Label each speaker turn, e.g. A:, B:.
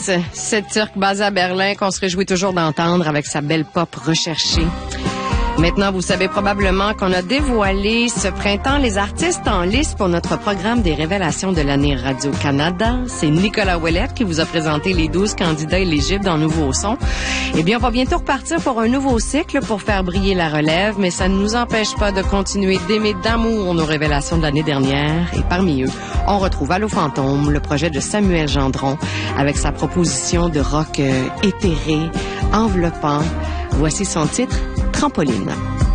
A: Alice, cette Turque basée à Berlin qu'on se réjouit toujours d'entendre avec sa belle pop recherchée. Maintenant, vous savez probablement qu'on a dévoilé ce printemps les artistes en lice pour notre programme des révélations de l'année Radio-Canada. C'est Nicolas Ouellette qui vous a présenté les 12 candidats éligibles dans Nouveau Son. Eh bien, on va bientôt repartir pour un nouveau cycle pour faire briller la relève, mais ça ne nous empêche pas de continuer d'aimer d'amour nos révélations de l'année dernière. Et parmi eux, on retrouve Allô Fantôme, le projet de Samuel Gendron, avec sa proposition de rock éthéré, enveloppant. Voici son titre, Trampoline.